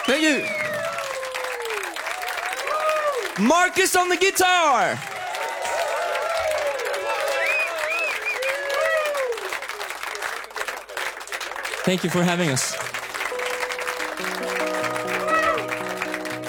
Thank you. Marcus on the guitar. Thank you for having us.